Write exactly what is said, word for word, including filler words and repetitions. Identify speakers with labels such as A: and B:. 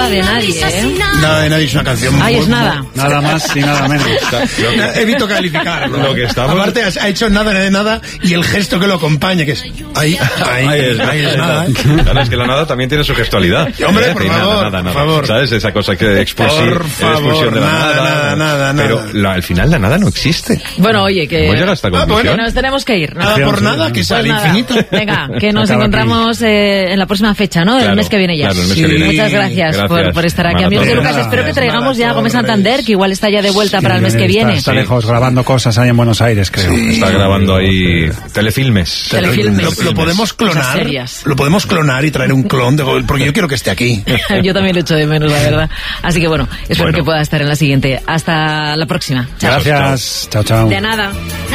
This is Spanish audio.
A: nada de nadie, ¿eh?
B: Nada de nadie es una canción.
A: Ay, es nada.
C: Nada más y nada menos.
B: Evito calificarlo.
D: Lo que estamos...
B: Aparte, ha hecho nada de nada y el gesto que lo acompaña, que es... Ahí, ahí, ahí es, ahí es nada. ¿eh?
D: Claro, es que la nada también tiene su gestualidad.
B: Hombre,
D: ¿eh?
B: por
D: Y
B: favor,
D: nada, nada, nada.
B: por favor.
D: ¿Sabes? Esa cosa que expulsión,
B: Por favor,
D: expulsión de la
B: nada,
D: nada.
B: nada, nada, nada.
D: Pero la, al final la nada no existe.
A: Bueno, oye, que...
D: ¿Cómo llega a esta conclusión?
B: Ah, bueno.
A: Que nos tenemos que ir, ¿no?
B: Nada por nada, que sea
A: Pues
B: al
A: nada.
B: infinito.
A: Venga, que nos
C: Acaba
A: encontramos eh, en la próxima fecha, ¿no?
D: Claro,
A: El mes que viene ya.
D: claro, el mes
B: Sí.
D: que viene.
A: Muchas gracias,
D: Gracias.
A: Por, por estar aquí,
D: Maratón.
A: amigos de Lucas.
B: Gracias,
A: Espero que traigamos ya a Gómez
B: Maratón.
A: Santander, que igual está ya de vuelta para el mes que
C: Está-
A: viene.
C: Está
D: Sí.
C: lejos grabando cosas ahí en Buenos Aires, creo.
D: Está grabando ahí telefilmes.
A: Telefilmes.
B: Lo, lo podemos
A: Cosas
B: clonar.
A: serias.
B: Lo podemos clonar y traer un clon de Gómez, porque yo quiero que esté aquí.
A: Yo también lo echo de menos, la verdad. Así que bueno, espero
D: Bueno.
A: que pueda estar en la siguiente. Hasta la próxima. Chao.
C: Gracias. Chao, chao.
A: De nada.